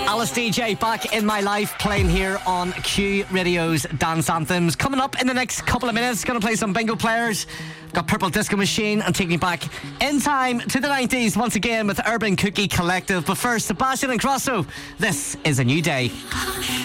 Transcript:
Alice DJ back in my life, playing here on Q Radio's Dance Anthems. Coming up in the next couple of minutes, going to play some bingo players. Got Purple Disco Machine and taking you back in time to the 90s once again with Urban Cookie Collective. But first, Sebastian Ingrosso, this is A New Day.